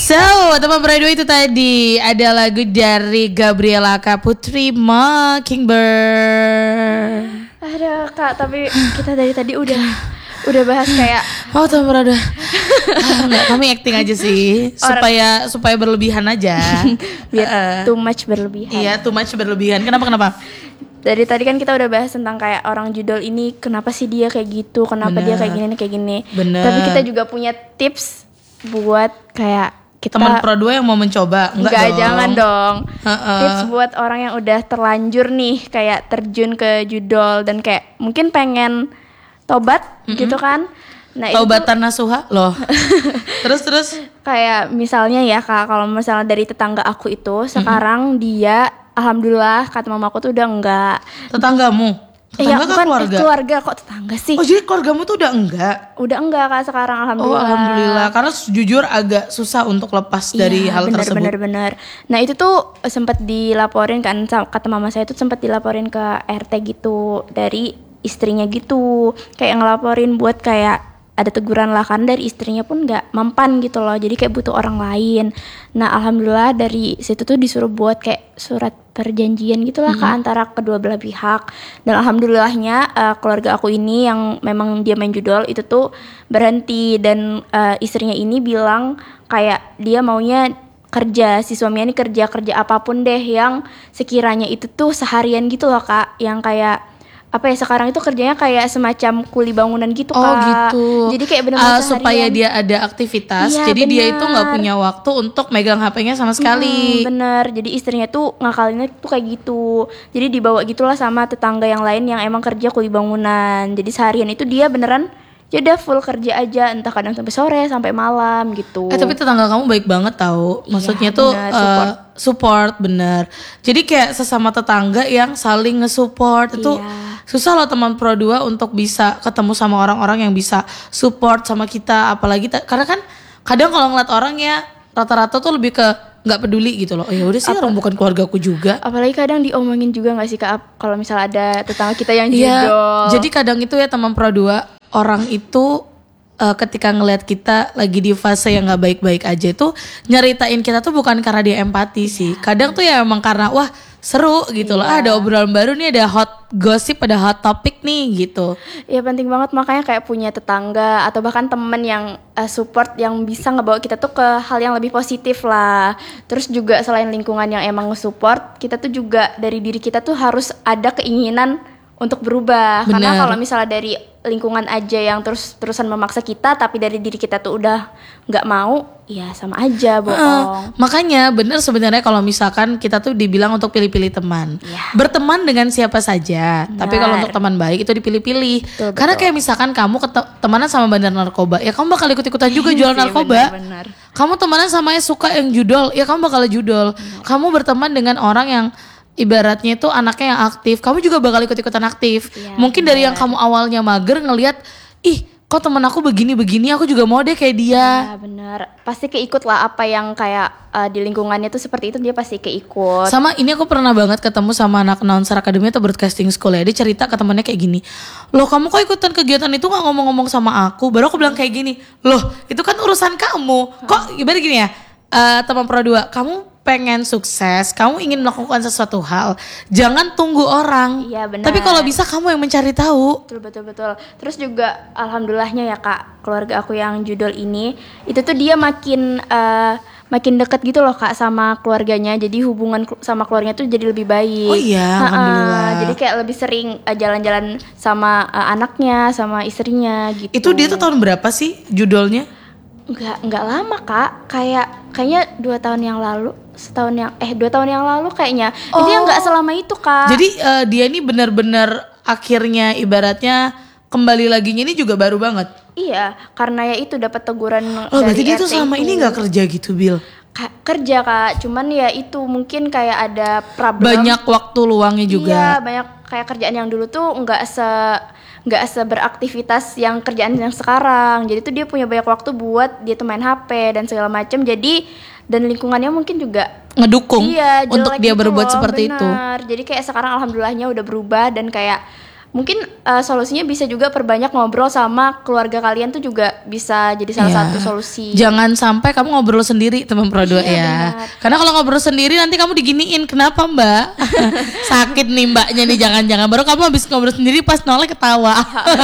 So, teman berdua itu tadi ada lagu dari Gabriela Putri Mockingbird. Aduh Kak, tapi kita dari tadi udah bahas kayak teman berdua. Enggak, kami acting aja sih supaya berlebihan aja. Biar too much berlebihan. Iya, too much berlebihan. Kenapa? Dari tadi kan kita udah bahas tentang kayak orang judul ini, kenapa sih dia kayak gitu, kenapa dia kayak gini. Bener. Tapi kita juga punya tips buat kayak kita teman pro 2 yang mau mencoba. Enggak, jangan dong. Tips buat orang yang udah terlanjur nih kayak terjun ke judul dan kayak mungkin pengen tobat gitu kan. Nah, Taubatan nasuha loh. terus kayak misalnya ya Kak, kalau misalnya dari tetangga aku itu sekarang dia alhamdulillah kata mamaku tuh udah enggak. Tetanggamu? Tetangga kan keluarga? Keluarga, kok tetangga sih? Oh, jadi keluargamu tuh udah enggak? Udah enggak Kak sekarang, alhamdulillah. Oh, alhamdulillah. Karena jujur agak susah untuk lepas dari hal tersebut. Bener. Nah, itu tuh sempat dilaporin kan, kata mama saya tuh sempat dilaporin ke RT gitu dari istrinya gitu. Kayak ngelaporin buat kayak ada teguran lah kan dari istrinya pun nggak mempan gitu loh, jadi kayak butuh orang lain. Nah, alhamdulillah dari situ tuh disuruh buat kayak surat perjanjian gitulah Kak antara kedua belah pihak. Dan alhamdulillahnya keluarga aku ini yang memang dia main judol itu tuh berhenti, dan istrinya ini bilang kayak dia maunya kerja, si suaminya ini kerja apapun deh yang sekiranya itu tuh seharian gitu loh Kak, yang kayak apa ya, sekarang itu kerjanya kayak semacam kuli bangunan gitu Kak. Oh gitu. Jadi kayak benar-benar supaya dia ada aktivitas. Iya, jadi bener. dia itu nggak punya waktu untuk megang HP-nya sama sekali. Bener. Jadi istrinya tuh ngakalinnya tuh kayak gitu. Jadi dibawa gitulah sama tetangga yang lain yang emang kerja kuli bangunan. Jadi seharian itu dia beneran ya udah full kerja aja, entah kadang sampai sore sampai malam gitu. Tapi tetangga kamu baik banget tau. Maksudnya iya, tuh bener, support bener. Jadi kayak sesama tetangga yang saling nge-support itu susah loh teman pro 2 untuk bisa ketemu sama orang-orang yang bisa support sama kita. Apalagi karena kan kadang kalau ngeliat orang ya rata-rata tuh lebih ke nggak peduli gitu loh. Oh ya udah sih, orang bukan keluargaku juga. Apalagi kadang diomongin juga nggak sih Kak, kalau misalnya ada tetangga kita yang judol. Jadi kadang itu ya teman pro 2, orang itu ketika ngelihat kita lagi di fase yang nggak baik-baik aja itu nyeritain kita tuh bukan karena dia empati sih. Kadang tuh ya emang karena wah seru gitu loh. Ada obrolan baru nih, ada hot gossip, ada hot topic nih gitu. Ya penting banget, makanya kayak punya tetangga atau bahkan temen yang support, yang bisa ngebawa kita tuh ke hal yang lebih positif lah. Terus juga selain lingkungan yang emang nge-support, kita tuh juga dari diri kita tuh harus ada keinginan untuk berubah. Bener. Karena kalau misalnya dari lingkungan aja yang terusan memaksa kita, tapi dari diri kita tuh udah nggak mau, ya sama aja bohong. Makanya bener sebenarnya kalau misalkan kita tuh dibilang untuk pilih-pilih teman. Berteman dengan siapa saja. Benar. Tapi kalau untuk teman baik itu dipilih-pilih. Betul. Karena kayak misalkan kamu temanan sama bandar narkoba, ya kamu bakal ikut-ikutan juga jual narkoba. Benar. Kamu temanan sama yang suka yang judol, ya kamu bakal judol. Kamu berteman dengan orang yang ibaratnya itu anaknya yang aktif, kamu juga bakal ikut-ikutan aktif. Mungkin dari yang kamu awalnya mager ngelihat, ih kok temen aku begini-begini, aku juga mau deh kayak dia. Ya benar, pasti keikut lah apa yang kayak di lingkungannya tuh seperti itu, dia pasti keikut. Sama ini aku pernah banget ketemu sama anak announcer academy atau broadcasting school ya. Dia cerita ke temennya kayak gini, loh kamu kok ikutan kegiatan itu gak ngomong-ngomong sama aku. Baru aku bilang kayak gini, loh itu kan urusan kamu. Kok ibarat gini ya, teman pro 2, kamu pengen sukses, kamu ingin melakukan sesuatu hal, jangan tunggu orang. Iya benar. Tapi kalau bisa kamu yang mencari tahu. Betul. Terus juga alhamdulillahnya ya Kak, keluarga aku yang judol ini, itu tuh dia makin dekat gitu loh Kak sama keluarganya. Jadi hubungan sama keluarganya tuh jadi lebih baik. Oh iya, alhamdulillah. Jadi kayak lebih sering jalan-jalan sama anaknya, sama istrinya gitu. Itu dia tuh tahun berapa sih judolnya? Enggak lama Kak, kayaknya 2 tahun yang lalu, 2 tahun yang lalu kayaknya. Jadi enggak selama itu Kak. Jadi dia ini benar-benar akhirnya ibaratnya kembali laginya ini juga baru banget. Iya, karena ya itu dapat teguran dari berarti dia RT tuh selama ini nggak kerja gitu, Bil? Kerja Kak, cuman ya itu mungkin kayak ada problem. Banyak waktu luangnya juga. Iya, banyak kayak kerjaan yang dulu tuh nggak beraktivitas yang kerjaan yang sekarang. Jadi tuh dia punya banyak waktu buat dia tuh main HP dan segala macam. Jadi dan lingkungannya mungkin juga ngedukung untuk dia gitu berbuat loh, seperti itu. Jadi kayak sekarang alhamdulillahnya udah berubah dan kayak Mungkin solusinya bisa juga perbanyak ngobrol sama keluarga kalian tuh juga bisa jadi salah Iya. satu solusi. Jangan sampai kamu ngobrol sendiri teman Pro 2 Iya, ya. benar. Karena kalau ngobrol sendiri nanti kamu diginiin, kenapa Mbak? Sakit nih mbaknya nih, jangan-jangan baru kamu habis ngobrol sendiri pas nolnya ketawa.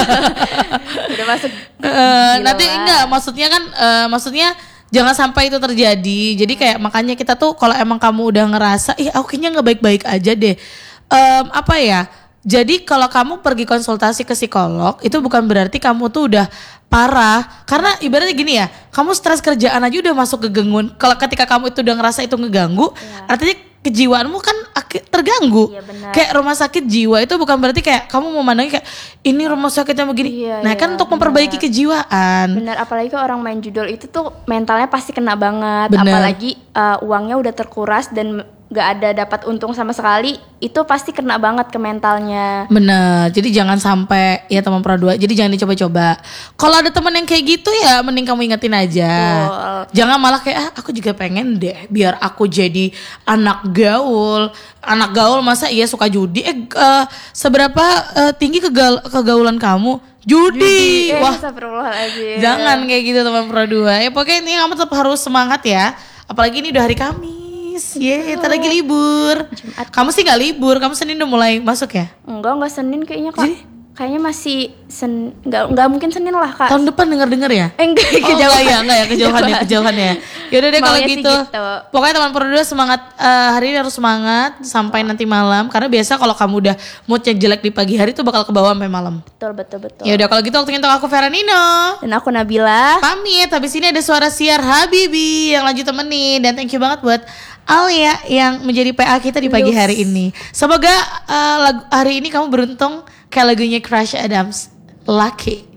Udah masuk. Nanti enggak, maksudnya jangan sampai itu terjadi. Jadi kayak makanya kita tuh kalau emang kamu udah ngerasa, ih aku kayaknya nggak baik-baik aja deh. Apa ya? Jadi kalau kamu pergi konsultasi ke psikolog itu bukan berarti kamu tuh udah parah. Karena ibaratnya gini ya, kamu stres kerjaan aja udah masuk ke gangguan. Kalau ketika kamu itu udah ngerasa itu ngeganggu, artinya kejiwaanmu kan terganggu. Iya, benar. Kayak rumah sakit jiwa itu bukan berarti kayak kamu memandangnya kayak ini rumah sakitnya begini. Iya, Nah iya, kan untuk memperbaiki kejiwaan. Benar, apalagi orang main judol itu tuh mentalnya pasti kena banget. Benar. Apalagi uangnya udah terkuras dan gak ada dapat untung sama sekali, itu pasti kena banget ke mentalnya. Bener, jadi jangan sampai ya teman Pro 2, jadi jangan dicoba-coba. Kalau ada teman yang kayak gitu ya mending kamu ingetin aja. Betul. Jangan malah kayak aku juga pengen deh biar aku jadi anak gaul. Anak gaul masa iya suka judi? Seberapa tinggi kegaulan kamu? Judi. Wah, Astagfirullahaladzim. jangan kayak gitu teman Pro 2. Ya pokoknya ini kamu tetap harus semangat ya. Apalagi ini udah hari Kamis. Yeay, ntar lagi libur. Kamu sih gak libur, kamu Senin udah mulai masuk ya? Enggak Senin kayaknya Kak. Jadi? Kayaknya masih enggak mungkin Senin lah Kak. Tahun depan denger ya? Enggak, Oh enggak ya kejauhan ya. Yaudah deh kalau Maunya sih gitu. gitu. Pokoknya teman Pro 2 semangat, hari ini harus semangat sampai nanti malam. Karena biasa kalau kamu udah moodnya jelek di pagi hari tuh bakal kebawa sampai malam. Betul. Ya udah kalau gitu waktunya untuk aku Veranino. Dan aku Nabila. Pamit, habis ini ada suara siar Habibi yang lanjut temenin. Dan thank you banget buat Alia yang menjadi PA kita di pagi hari ini. Semoga hari ini kamu beruntung kayak lagunya Crash Adams, Lucky.